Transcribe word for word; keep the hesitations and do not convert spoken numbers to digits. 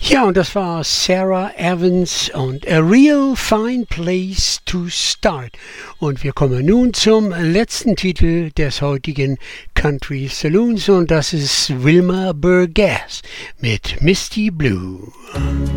Ja, und das war Sarah Evans und A Real Fine Place to Start. Und wir kommen nun zum letzten Titel des heutigen Country Saloons und das ist Wilma Burgess mit Misty Blue.